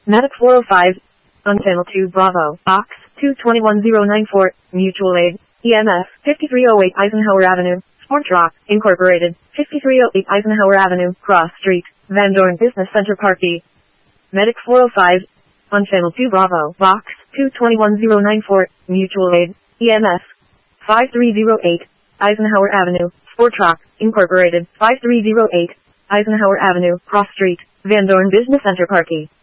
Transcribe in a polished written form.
Medic 405, on Channel 2 Bravo, Box 221094, Mutual Aid, EMF 5308 Eisenhower Avenue, Sports Rock, Incorporated, 5308 Eisenhower Avenue, Cross Street, Van Dorn Business Center Park D. Medic 405, on Channel 2 Bravo, Box 221094, Mutual Aid, EMF 5308, Eisenhower Avenue, Sports Rock, Incorporated, 5308, Eisenhower Avenue, Cross Street, Van Dorn Business Center Park E.